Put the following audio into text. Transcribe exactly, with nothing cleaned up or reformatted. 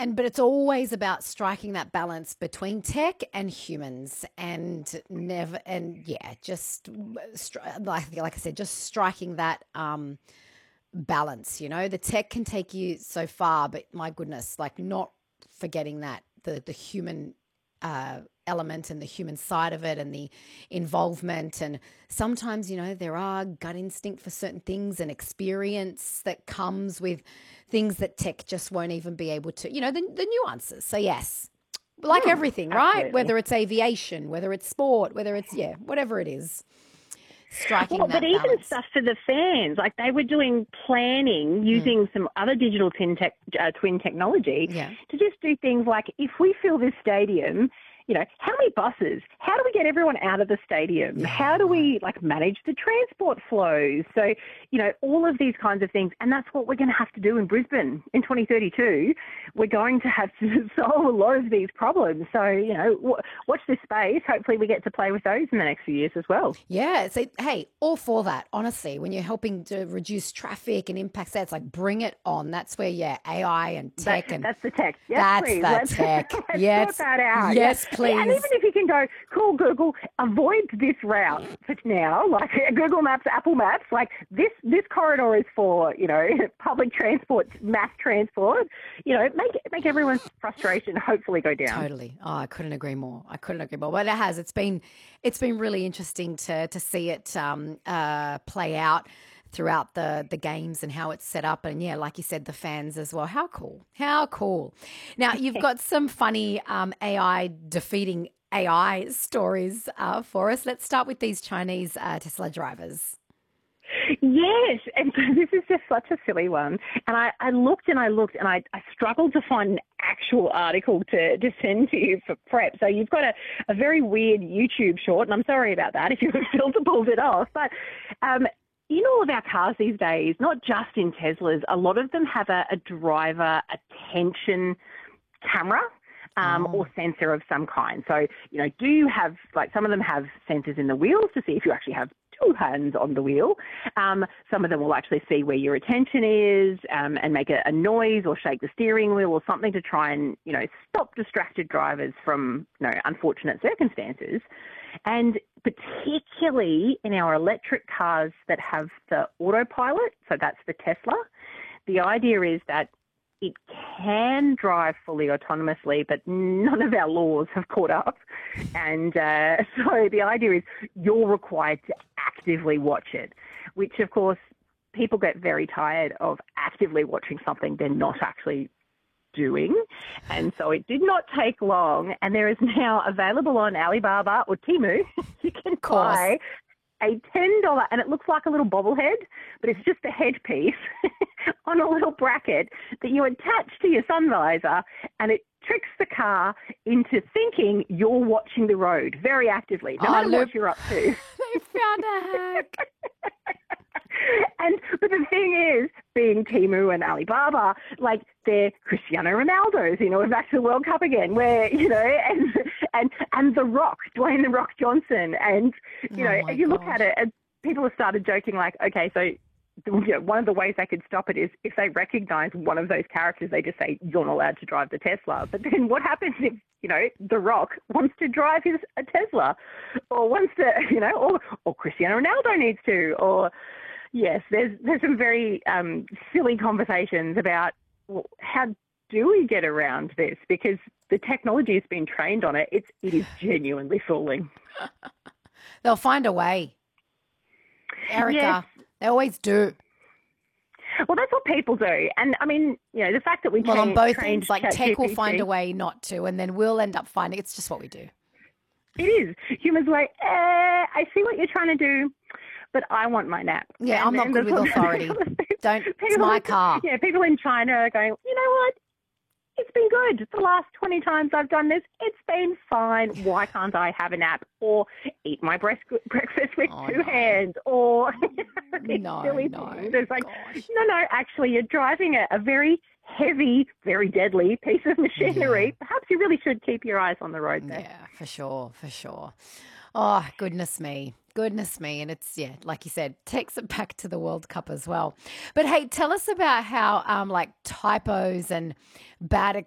and but it's always about striking that balance between tech and humans, and never, and yeah, just stri- like like I said, just striking that um, balance. You know, the tech can take you so far, but my goodness, like not forgetting that the the human uh, element and the human side of it and the involvement. And sometimes, you know, there are gut instinct for certain things and experience that comes with things that tech just won't even be able to, you know, the, the nuances. So yes, like Hmm, everything, right? absolutely. Whether it's aviation, whether it's sport, whether it's, yeah, whatever it is, striking Well, but that even balance. stuff for the fans, like they were doing planning Mm, using some other digital twin, tech, uh, twin technology yeah. to just do things like if we fill this stadium, you know, how many buses? How do we get everyone out of the stadium? Yeah, How I do know. we like manage the transport flows? So, you know, all of these kinds of things. And that's what we're going to have to do in Brisbane in twenty thirty-two. We're going to have to solve a lot of these problems. So, you know, w- watch this space. Hopefully we get to play with those in the next few years as well. Yeah. So, hey, all for that, honestly. When you're helping to reduce traffic and impacts that, it's like bring it on. That's where, yeah, A I and That, tech and that's the text. Yes, that's please. the Let's tech. let's sort Yes. that out. Yeah. Yes, Yeah, and even please. if you can go, cool Google, avoid this route for now, like Google Maps, Apple Maps, like this this corridor is for, you know, public transport, mass transport. You know, make make everyone's frustration hopefully go down. Totally. Oh, I couldn't agree more. I couldn't agree more. But it has. It's been it's been really interesting to to see it um, uh, play out throughout the the games and how it's set up. And yeah, like you said, the fans as well. How cool. How cool. Now, you've got some funny um, A I defeating A I stories uh, for us. Let's start with these Chinese uh, Tesla drivers. Yes, and so this is just such a silly one. And I, I looked and I looked and I, I struggled to find an actual article to, to send to you for prep. So you've got a, a very weird YouTube short, and I'm sorry about that if your filter pulled it off. But um, in all of our cars these days, not just in Teslas, a lot of them have a, a driver attention camera. Um, Oh, or sensor of some kind. So, you know, do you have, like some of them have sensors in the wheels to see if you actually have two hands on the wheel. Um, some of them will actually see where your attention is um, and make a, a noise or shake the steering wheel or something to try and, you know, stop distracted drivers from, you know, unfortunate circumstances. And particularly in our electric cars that have the autopilot, so that's the Tesla, the idea is that it can drive fully autonomously, but none of our laws have caught up. And uh, so the idea is you're required to actively watch it, which, of course, people get very tired of actively watching something they're not actually doing. And so it did not take long. And there is now available on Alibaba or Temu, you can of course. buy a ten dollars, and it looks like a little bobblehead, but it's just a headpiece on a little bracket that you attach to your sun visor, and it tricks the car into thinking you're watching the road very actively, no Oh, matter look, what you're up to. they found a hack. And but the thing is, being Temu and Alibaba, like they're Cristiano Ronaldo's, you know, we're back to the World Cup again, where, you know, and and and The Rock, Dwayne The Rock Johnson, and you Oh know, my you look at gosh. it, and people have started joking like, okay, so you know, one of the ways they could stop it is if they recognize one of those characters, they just say, you're not allowed to drive the Tesla. But then what happens if, you know, The Rock wants to drive his a Tesla, or wants to, you know, or or Cristiano Ronaldo needs to, or yes, there's there's some very um, silly conversations about, well, how do we get around this? Because the technology has been trained on it. It's it is genuinely fooling. They'll find a way, Yes. Erica. They always do. Well, that's what people do. And I mean, you know, the fact that we Well, on train, both trained ends, like tech will find a ChatGPT, way not to, and then we'll end up finding it's just what we do. it is. Humans are like, eh, I see what you're trying to do, but I want my nap. Yeah, And I'm not then good the with authority. Don't. It's people, my car. yeah, people in China are going, you know what? It's been good. The last twenty times I've done this, it's been fine. Why can't I have a nap or eat my breast, breakfast with Oh, two no. hands or these No, silly no. things? It's like, Gosh. no, no, actually you're driving a, a very heavy, very deadly piece of machinery. Yeah. Perhaps you really should keep your eyes on the road there. Yeah, for sure, for sure. Oh, goodness me. Goodness me. And it's, yeah, like you said, takes it back to the World Cup as well. But hey, tell us about how um like typos and bad